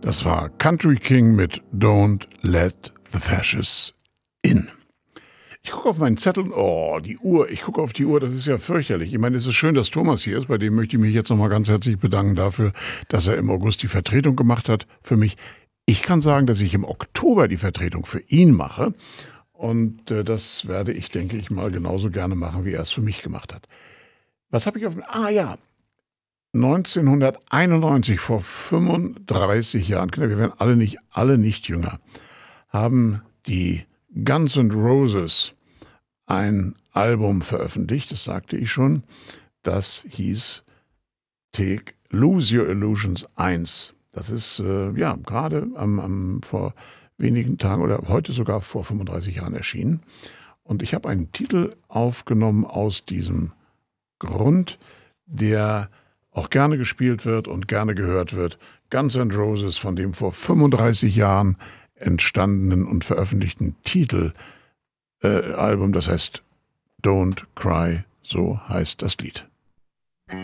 Das war Country King mit Don't Let the Fascists In. Ich gucke auf meinen Zettel, die Uhr, ich gucke auf die Uhr, das ist ja fürchterlich. Ich meine, es ist schön, dass Thomas hier ist, bei dem möchte ich mich jetzt nochmal ganz herzlich bedanken dafür, dass er im August die Vertretung gemacht hat für mich. Ich kann sagen, dass ich im Oktober die Vertretung für ihn mache und das werde ich, denke ich mal, genauso gerne machen, wie er es für mich gemacht hat. Was habe ich auf... 1991, vor 35 Jahren, wir werden alle nicht jünger, haben die Guns N' Roses ein Album veröffentlicht, das sagte ich schon, das hieß Take Lose Your Illusions 1. Das ist gerade vor wenigen Tagen oder heute sogar vor 35 Jahren erschienen. Und ich habe einen Titel aufgenommen aus diesem Grund, der auch gerne gespielt wird und gerne gehört wird. Guns N' Roses von dem vor 35 Jahren entstandenen und veröffentlichten Album, das heißt Don't Cry, so heißt das Lied.